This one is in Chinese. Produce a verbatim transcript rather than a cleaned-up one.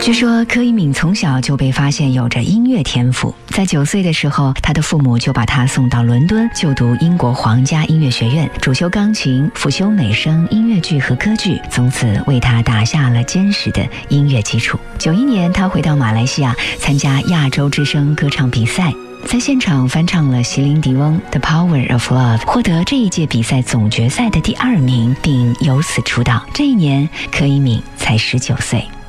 据说柯以敏从小就被发现有着音乐天赋，在九岁的时候，他的父母就把他送到伦敦就读英国皇家音乐学院，主修钢琴，辅修美声、音乐剧和歌剧，从此为他打下了坚实的音乐基础。九一年，他回到马来西亚参加亚洲之声歌唱比赛，在现场翻唱了席琳迪翁《The Power of Love》，获得这一届比赛总决赛的第二名，并由此出道。这一年，柯以敏才十九岁。